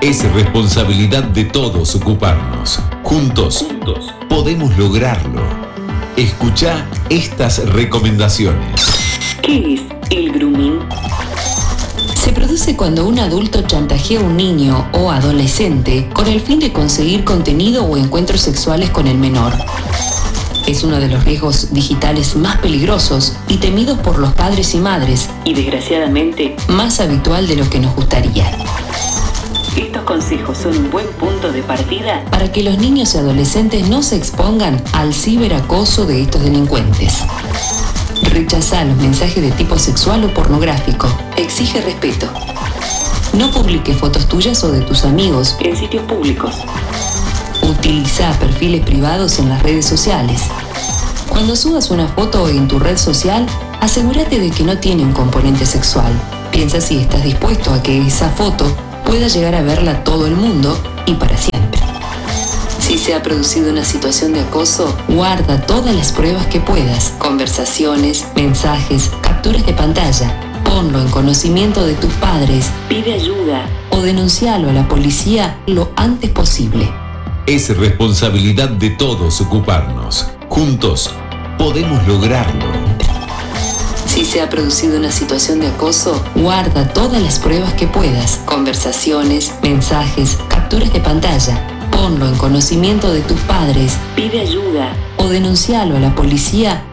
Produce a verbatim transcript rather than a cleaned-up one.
Es responsabilidad de todos ocuparnos. Juntos, Juntos. podemos lograrlo. Escuchá estas recomendaciones. ¿Qué es el grooming? Se produce cuando un adulto chantajea a un niño o adolescente con el fin de conseguir contenido o encuentros sexuales con el menor. Es uno de los riesgos digitales más peligrosos y temidos por los padres y madres, y desgraciadamente más habitual de lo que nos gustaría. Estos consejos son un buen punto de partida para que los niños y adolescentes no se expongan al ciberacoso de estos delincuentes. Rechazá los mensajes de tipo sexual o pornográfico. Exige respeto. No publiques fotos tuyas o de tus amigos en sitios públicos. Utiliza perfiles privados en las redes sociales. Cuando subas una foto en tu red social, asegúrate de que no tiene un componente sexual. Piensa si estás dispuesto a que esa foto pueda llegar a verla todo el mundo y para siempre. Si se ha producido una situación de acoso, guarda todas las pruebas que puedas, conversaciones, mensajes, capturas de pantalla. Ponlo en conocimiento de tus padres, pide ayuda o denuncialo a la policía lo antes posible. Es responsabilidad de todos ocuparnos. Juntos podemos lograrlo. Si se ha producido una situación de acoso, guarda todas las pruebas que puedas, conversaciones, mensajes, capturas de pantalla. Ponlo en conocimiento de tus padres, pide ayuda o denuncialo a la policía